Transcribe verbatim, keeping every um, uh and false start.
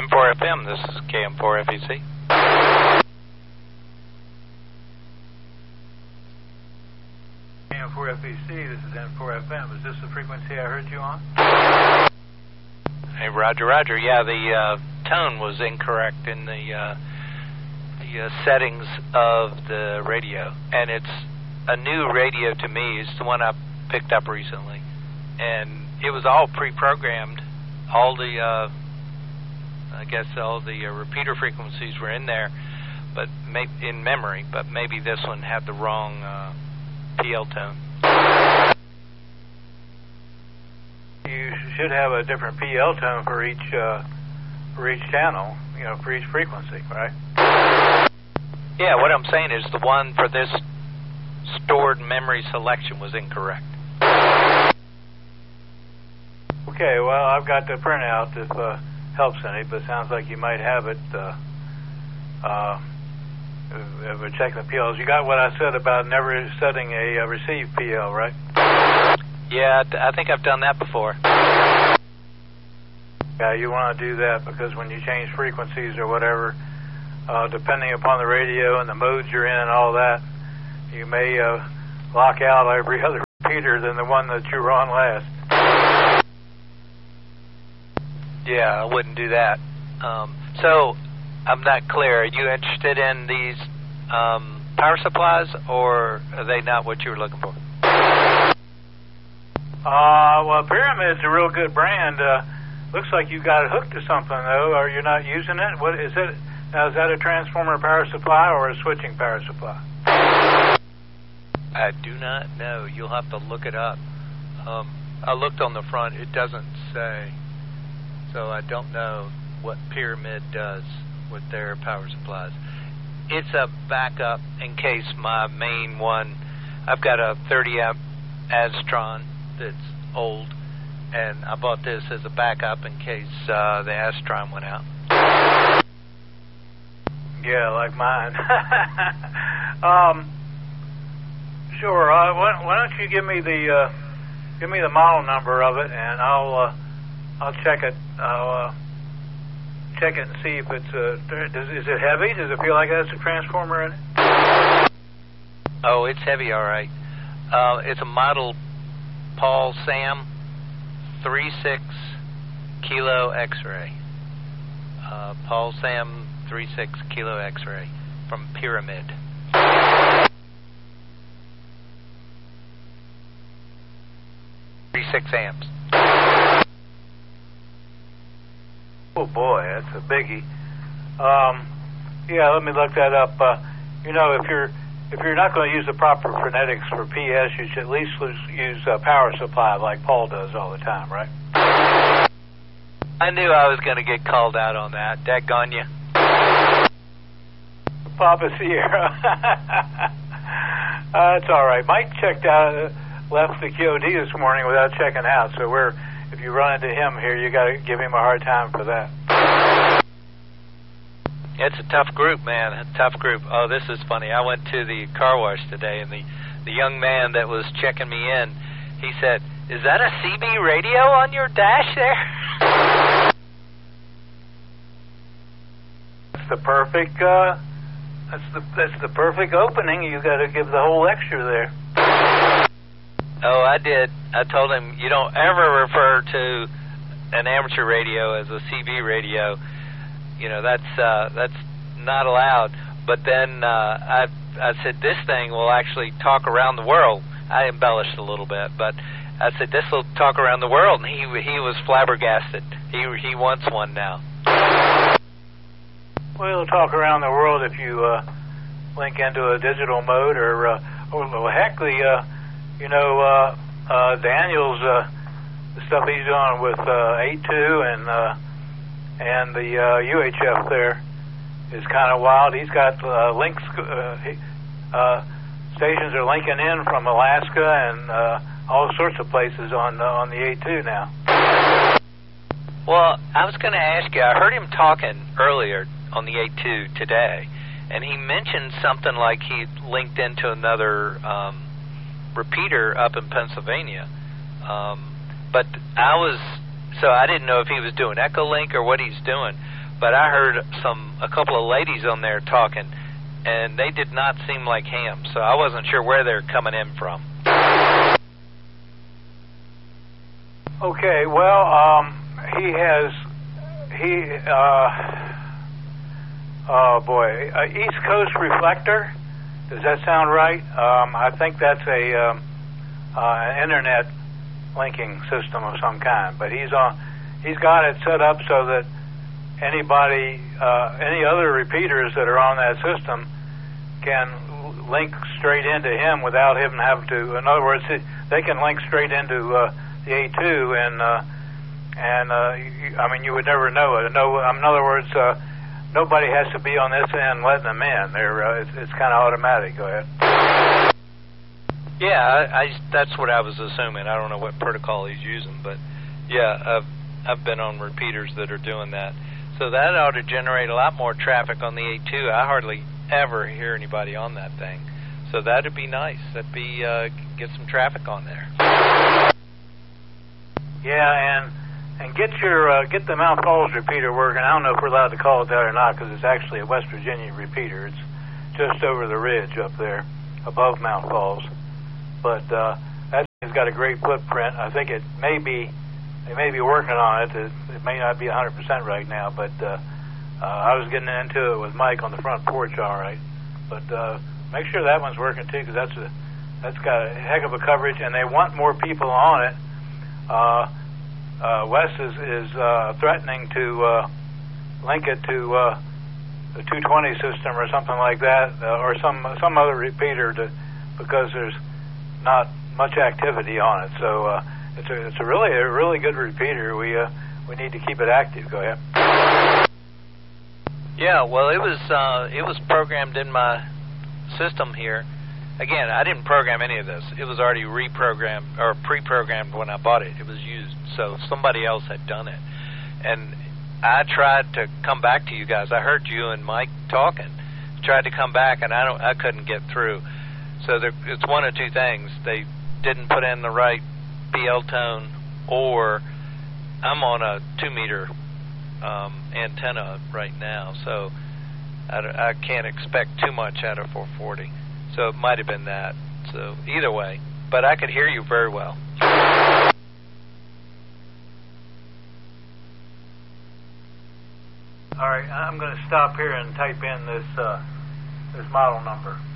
M four F M, this is K M four F E C. K M four F E C, this is N four F M. Is this the frequency I heard you on? Hey, Roger, Roger. Yeah, the uh, tone was incorrect in the, uh, the uh, settings of the radio. And it's a new radio to me. It's the one I picked up recently. And it was all pre-programmed. All the, uh, I guess all the uh, repeater frequencies were in there, but may in memory, but maybe this one had the wrong uh, P L tone. You should have a different P L tone for each uh, for each channel, you know, for each frequency, right? Yeah, what I'm saying is the one for this stored memory selection was incorrect. Okay, well, I've got the printout if uh, helps any, but it sounds like you might have it. Uh, uh, we're checking the P Ls. You got what I said about never setting a uh, receive P L, right? Yeah, I think I've done that before. Yeah, you want to do that because when you change frequencies or whatever, uh, depending upon the radio and the modes you're in and all that, you may uh, lock out every other repeater than the one that you were on last. Yeah, I wouldn't do that. Um, so, I'm not clear. Are you interested in these um, power supplies, or are they not what you were looking for? Uh, well, Pyramid's a real good brand. Uh, looks like you got it hooked to something, though, or you're not using it. What is it? Now, is that a transformer power supply or a switching power supply? I do not know. You'll have to look it up. Um, I looked on the front. It doesn't say. So I don't know what Pyramid does with their power supplies. It's a backup in case my main one, I've got a thirty amp Astron that's old, and I bought this as a backup in case uh, the Astron went out. Yeah, like mine. um, sure. Uh, why, why don't you give me the uh, give me the model number of it, and I'll uh, I'll check it. I'll uh, check it and see if it's uh, does, is it heavy? Does it feel like it has a transformer in it? Oh, it's heavy, all right. Uh, it's a model Paul Sam three six Kilo X-ray. Uh, Paul Sam three six Kilo X-ray from Pyramid. thirty-six amps. Oh boy, that's a biggie. Um, yeah, let me look that up. Uh, you know, if you're if you're not going to use the proper phonetics for P S, you should at least use a power supply like Paul does all the time, right? I knew I was going to get called out on that. Daggone you. Papa Sierra. uh, it's all right. Mike checked out, uh, left the Q O D this morning without checking out, so we're. If you run into him here, you got to give him a hard time for that. It's a tough group, man. A tough group. Oh, this is funny. I went to the car wash today, and the, the young man that was checking me in, he said, "Is that a C B radio on your dash there?" That's the perfect. Uh, that's the that's the perfect opening. You got to give the whole extra there. Oh, I did. I told him, you don't ever refer to an amateur radio as a C B radio. You know, that's uh, that's not allowed. But then uh, I I said, this thing will actually talk around the world. I embellished a little bit, but I said, this will talk around the world. And he he was flabbergasted. He he wants one now. Well, it'll talk around the world if you uh, link into a digital mode or, uh, or well, heck, the... Uh, You know, uh, uh, Daniel's uh, the stuff he's doing with uh, eight two and uh, and the uh, U H F there is kind of wild. He's got uh, links. Uh, he, uh, stations are linking in from Alaska and uh, all sorts of places on uh, on the eight two now. Well, I was going to ask you. I heard him talking earlier on the eight two today, and he mentioned something like he linked into another. Um, repeater up in Pennsylvania, um, but I was so I didn't know if he was doing Echolink or what he's doing, but I heard some a couple of ladies on there talking, and they did not seem like ham, so I wasn't sure where they're coming in from. Okay, well, um, he has, he, uh, oh boy, uh, East Coast Reflector, does that sound right? Um, I think that's a, um, uh, an internet linking system of some kind, but he's on, he's got it set up so that anybody, uh, any other repeaters that are on that system can link straight into him without him having to, in other words, they can link straight into, uh, the A two, and uh, and uh, you, I mean, you would never know it. No, in other words, uh, nobody has to be on this end letting them in. They're, uh, it's, it's kind of automatic. Go ahead. Yeah, I, I, that's what I was assuming. I don't know what protocol he's using, but yeah, I've, I've been on repeaters that are doing that. So that ought to generate a lot more traffic on the A two. I hardly ever hear anybody on that thing. So that'd be nice. That'd be, uh, get some traffic on there. Yeah, and and get your uh, get the Mount Falls repeater working. I don't know if we're allowed to call it that or not, because it's actually a West Virginia repeater. It's just over the ridge up there, above Mount Falls. But uh, that thing's got a great footprint. I think it may be they may be working on it. It, it may not be one hundred percent right now, but uh, uh, I was getting into it with Mike on the front porch, all right. But uh, make sure that one's working too, because that's a that's got a heck of a coverage, and they want more people on it. Uh, uh, Wes is, is uh, threatening to uh, link it to uh, the two twenty system or something like that, uh, or some some other repeater, to because there's not much activity on it. So uh, it's a it's a really a really good repeater. We uh, we need to keep it active. Go ahead. Yeah, well, it was uh, it was programmed in my system here. Again, I didn't program any of this. It was already reprogrammed or pre-programmed when I bought it. It was used, so somebody else had done it. And I tried to come back to you guys. I heard you and Mike talking. Tried to come back, and I don't. I couldn't get through. So there, it's one of two things. They didn't put in the right B L tone, or I'm on a two-meter um, antenna right now, so I, I can't expect too much out of four forty. So it might have been that. So either way, but I could hear you very well. All right, I'm going to stop here and type in this uh, this model number.